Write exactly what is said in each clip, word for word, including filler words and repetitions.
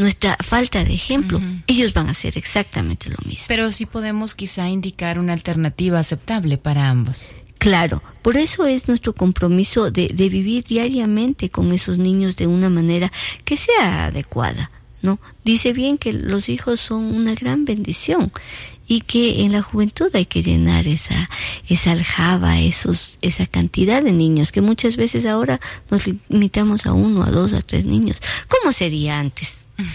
nuestra falta de ejemplo, uh-huh. ellos van a hacer exactamente lo mismo. Pero sí podemos quizá indicar una alternativa aceptable para ambos. Claro, por eso es nuestro compromiso de, de vivir diariamente con esos niños de una manera que sea adecuada, ¿no? Dice bien que los hijos son una gran bendición y que en la juventud hay que llenar esa esa aljaba, esos esa cantidad de niños que muchas veces ahora nos limitamos a uno, a dos, a tres niños. ¿Cómo sería antes?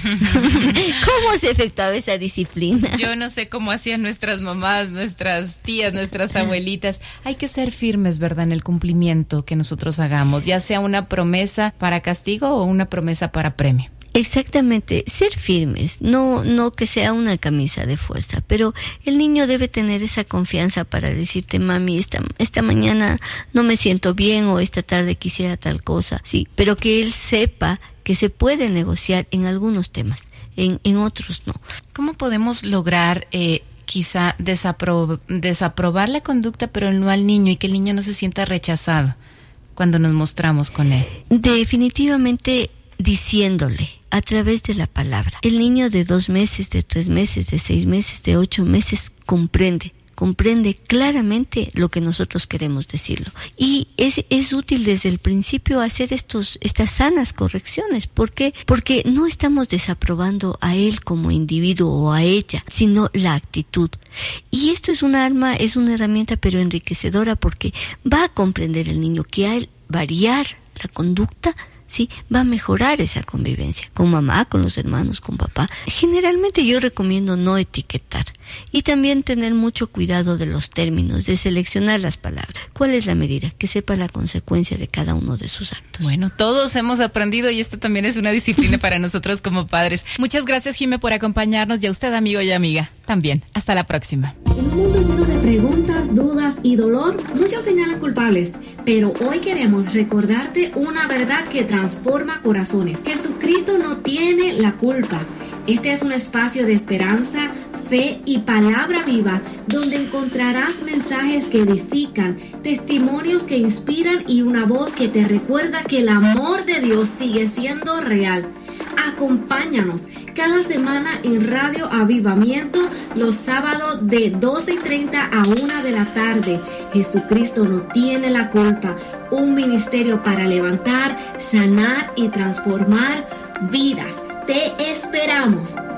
¿Cómo se efectuaba esa disciplina? Yo no sé cómo hacían nuestras mamás, nuestras tías, nuestras abuelitas. Hay que ser firmes, ¿verdad?, en el cumplimiento que nosotros hagamos, ya sea una promesa para castigo o una promesa para premio. Exactamente, ser firmes, no no que sea una camisa de fuerza, pero el niño debe tener esa confianza para decirte, mami, esta esta mañana no me siento bien o esta tarde quisiera tal cosa, sí, pero que él sepa que se puede negociar en algunos temas, en en otros no. ¿Cómo podemos lograr eh, quizá desapro- desaprobar la conducta, pero no al niño, y que el niño no se sienta rechazado cuando nos mostramos con él? Definitivamente diciéndole a través de la palabra. El niño de dos meses, de tres meses, de seis meses, de ocho meses comprende, comprende claramente lo que nosotros queremos decirlo. Y es, es útil desde el principio hacer estos, estas sanas correcciones. ¿Por qué? Porque no estamos desaprobando a él como individuo o a ella, sino la actitud. Y esto es un arma, es una herramienta pero enriquecedora, porque va a comprender el niño que al variar la conducta, sí, va a mejorar esa convivencia con mamá, con los hermanos, con papá. Generalmente yo recomiendo no etiquetar y también tener mucho cuidado de los términos, de seleccionar las palabras. ¿Cuál es la medida? Que sepa la consecuencia de cada uno de sus actos. Bueno, todos hemos aprendido y esto también es una disciplina para nosotros como padres. Muchas gracias, Jimé, por acompañarnos, y a usted, amigo y amiga, también. Hasta la próxima. En un mundo lleno de preguntas, dudas y dolor, muchos señalan culpables, pero hoy queremos recordarte una verdad que transforma corazones. Jesucristo no tiene la culpa. Este es un espacio de esperanza, fe y palabra viva, donde encontrarás mensajes que edifican, testimonios que inspiran y una voz que te recuerda que el amor de Dios sigue siendo real. Acompáñanos cada semana en Radio Avivamiento los sábados de doce y treinta a una de la tarde. Jesucristo no tiene la culpa. Un ministerio para levantar, sanar y transformar vidas. Te esperamos.